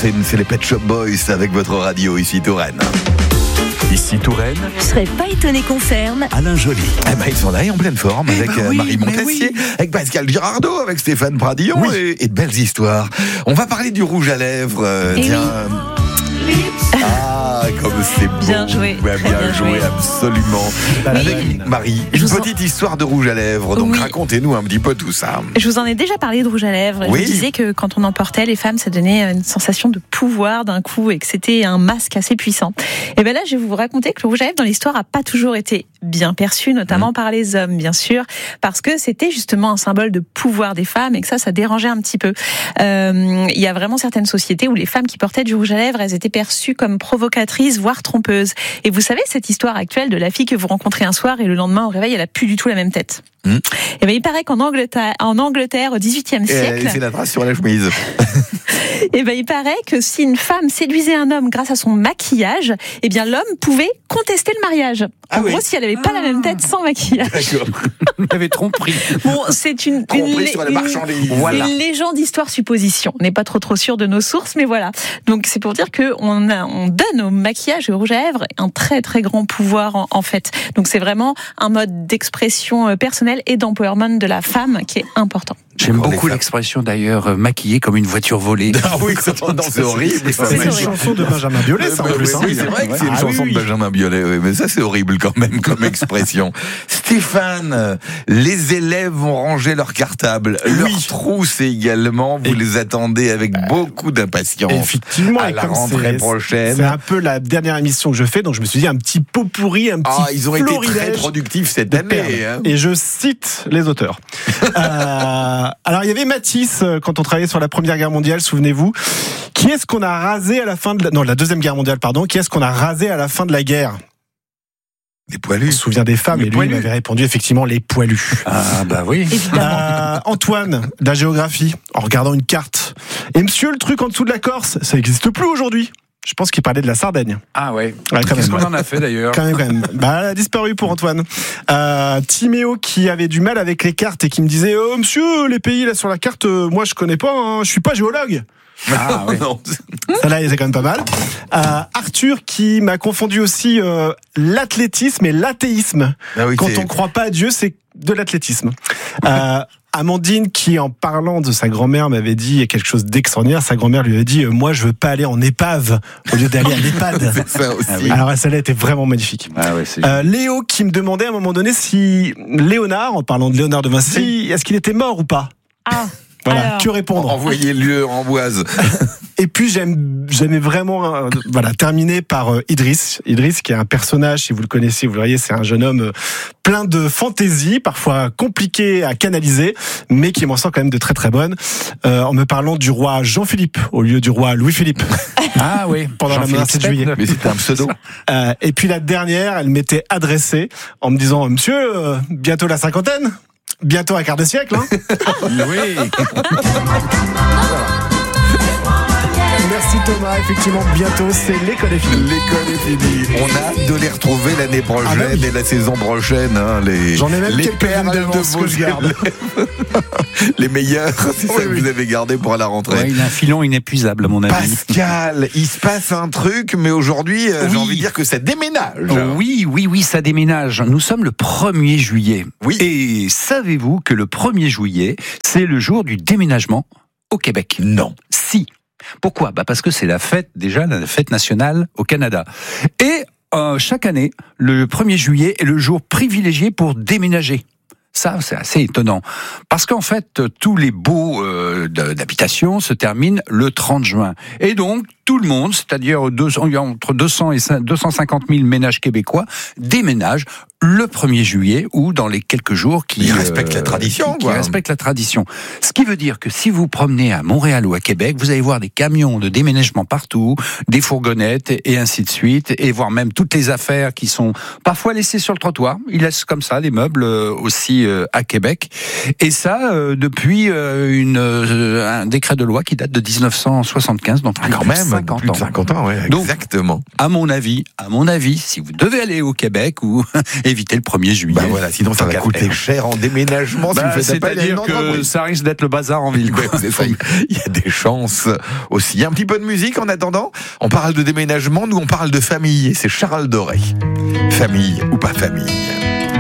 scène, c'est les Pet Shop Boys avec votre radio ici Touraine. Ici Touraine, Je serais pas étonné qu'on ferme. Alain Joly. Eh ben, ils sont là et en pleine forme avec Marie Montessier, avec Pascal Girardot, avec Stéphane Pradillon et de belles histoires. On va parler du rouge à lèvres. Ah, comme c'est beau. Bien joué. Ouais, bien joué, absolument. Avec Marie, une petite histoire de rouge à lèvres. Donc racontez-nous un petit peu tout ça. Je vous en ai déjà parlé de rouge à lèvres. Oui. Je vous disais que quand on en portait, les femmes, ça donnait une sensation de pouvoir d'un coup et que c'était un masque assez puissant. Et bien là, je vais vous raconter que le rouge à lèvres dans l'histoire a pas toujours été bien perçu, notamment par les hommes, bien sûr, parce que c'était justement un symbole de pouvoir des femmes et que ça dérangeait un petit peu. Il y a vraiment certaines sociétés où les femmes qui portaient du rouge à lèvres, elles étaient perçues comme provocatrices, voire trompeuses. Et vous savez cette histoire actuelle de la fille que vous rencontrez un soir et le lendemain au réveil, elle a plus du tout la même tête. Et bien il paraît qu'en Angleterre au XVIIIe siècle, elle a laissé la trace sur la chemise. et ben il paraît que si une femme séduisait un homme grâce à son maquillage, et bien l'homme pouvait contester le mariage. En gros, si elle avait pas la même tête sans maquillage. D'accord. Vous m'avez trompé. Bon, c'est une légende, histoire, supposition. On n'est pas trop sûr de nos sources, mais voilà. Donc c'est pour dire que on donne au maquillage et au rouge à lèvres un très très grand pouvoir en fait. Donc c'est vraiment un mode d'expression personnelle et d'empowerment de la femme qui est important. J'aime beaucoup l'expression d'ailleurs, maquillée comme une voiture volée. Ah oui, c'est horrible. C'est une chanson de Benjamin Biolay, ça en plus. Oui, c'est vrai que c'est une chanson de Benjamin Biolay, mais ça c'est horrible quand même comme expression. Stéphane, les élèves vont ranger leurs cartables, leurs trousses également, vous les attendez avec beaucoup d'impatience. Effectivement, à la rentrée prochaine. C'est un peu la dernière émission que je fais, donc je me suis dit un petit pot pourri, un petit ils ont été florilège très productifs cette année. Hein. Et je cite les auteurs. Alors il y avait Matisse quand on travaillait sur la Première Guerre mondiale, souvenez-vous. Qui est-ce qu'on a rasé à la fin de la Deuxième Guerre mondiale, pardon. Qui est-ce qu'on a rasé à la fin de la guerre? Les poilus. On se souvient des femmes, les et lui poilus. m'avait répondu effectivement les poilus. Ah bah oui. Antoine, de la géographie, en regardant une carte. Et monsieur, le truc en dessous de la Corse, ça n'existe plus aujourd'hui. Je pense qu'il parlait de la Sardaigne. Ah ouais. Qu'est-ce qu'on en a fait d'ailleurs? Quand même. Elle a disparu pour Antoine. Timéo qui avait du mal avec les cartes et qui me disait monsieur, les pays là sur la carte, moi je connais pas, hein, je suis pas géologue. Ah ouais. Ça là, c'est quand même pas mal. Arthur qui m'a confondu aussi l'athlétisme et l'athéisme. Quand on croit pas à Dieu, c'est de l'athlétisme. Amandine qui, en parlant de sa grand-mère, m'avait dit quelque chose d'extraordinaire. Sa grand-mère lui avait dit moi je veux pas aller en épave au lieu d'aller à l'EHPAD. C'est ça aussi. Alors celle-là était vraiment magnifique. Ah ouais, Léo qui me demandait à un moment donné si Léonard, en parlant de Léonard de Vinci, est-ce qu'il était mort ou pas. Voilà, alors, que répondre. Envoyez-le en Amboise. Et puis j'aimais vraiment terminer par Idriss qui est un personnage, si vous le connaissez, vous le voyez, c'est un jeune homme plein de fantaisie, parfois compliqué à canaliser, mais qui m'en sort quand même de très très bonnes, en me parlant du roi Jean-Philippe au lieu du roi Louis-Philippe. Ah oui, pendant la menace de juillet. Mais c'était un pseudo. Et puis la dernière, elle m'était adressée en me disant monsieur, bientôt la cinquantaine, bientôt un quart de siècle, hein. Oui. Merci Thomas, effectivement, bientôt c'est l'école est finie. L'école est finie. On a hâte de les retrouver l'année prochaine et la saison prochaine. Hein, J'en ai même les quelques-unes perles d'avance de que je garde. Les meilleurs, c'est ça que vous avez gardé pour la rentrée. Ouais, il a un filon inépuisable à mon avis. Pascal, il se passe un truc, mais aujourd'hui, j'ai envie de dire que ça déménage. Oui, ça déménage. Nous sommes le 1er juillet. Oui. Et savez-vous que le 1er juillet, c'est le jour du déménagement au Québec? Non. Si. Pourquoi? Parce que c'est la fête nationale au Canada. Et chaque année, le 1er juillet est le jour privilégié pour déménager. Ça, c'est assez étonnant. Parce qu'en fait, tous les baux d'habitation se terminent le 30 juin. Et donc, tout le monde, c'est-à-dire entre 200 et 250 000 ménages québécois, déménagent le 1er juillet ou dans les quelques jours qui respectent la tradition. Qui respectent la tradition. Ce qui veut dire que si vous promenez à Montréal ou à Québec, vous allez voir des camions de déménagement partout, des fourgonnettes et ainsi de suite, et voir même toutes les affaires qui sont parfois laissées sur le trottoir. Ils laissent comme ça des meubles aussi à Québec. Et ça, depuis un décret de loi qui date de 1975, donc quand même. 50 plus de 50 ans, ouais, donc, exactement. À mon avis, si vous devez aller au Québec, ou évitez le 1er juillet. Bah voilà, sinon ça va coûter cher en déménagement. C'est-à-dire que ça risque d'être le bazar en ville. Ouais, c'est ça. Il y a des chances aussi. Un petit peu de musique en attendant. On parle de déménagement, nous on parle de famille. Et c'est Charles Doré. Famille ou pas famille.